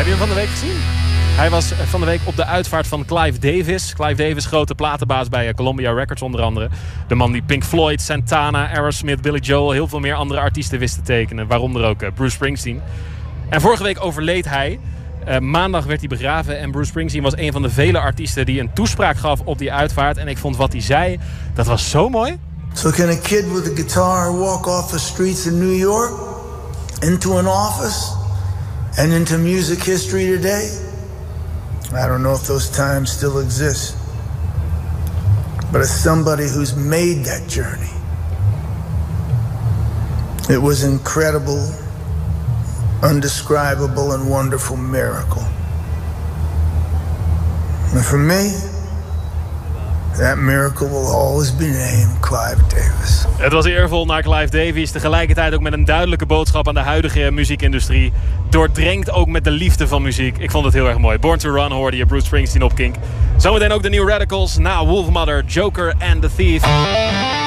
je hem van de week gezien? Hij was van de week op de uitvaart van Clive Davis. Clive Davis, grote platenbaas bij Columbia Records onder andere. De man die Pink Floyd, Santana, Aerosmith, Billy Joel... heel veel meer andere artiesten wist te tekenen. Waaronder ook Bruce Springsteen. En vorige week overleed hij. Maandag werd hij begraven. En Bruce Springsteen was een van de vele artiesten... die een toespraak gaf op die uitvaart. En ik vond wat hij zei, dat was zo mooi. So can a kid with a guitar walk off the streets in New York... into an office... and into music history today? I don't know if those times still exist. But as somebody who's made that journey, it was incredible, undescribable, and wonderful miracle. And for me, that miracle will always be named Clive Davis. Het was eervol naar Clive Davis. Tegelijkertijd ook met een duidelijke boodschap aan de huidige muziekindustrie. Doordrenkt ook met de liefde van muziek. Ik vond het heel erg mooi. Born to Run hoorde je Bruce Springsteen op Kink. Zometeen ook de New Radicals. Na Wolfmother, Joker and the Thief.